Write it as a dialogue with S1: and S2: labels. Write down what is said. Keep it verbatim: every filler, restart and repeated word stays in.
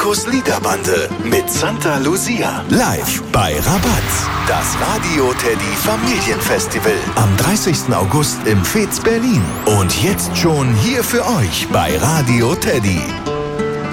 S1: Markus Liederbande mit Santa Lucia. Live bei Rabatz. Das Radio Teddy Familienfestival am dreißigsten August im Fez Berlin. Und jetzt schon hier für euch bei Radio Teddy.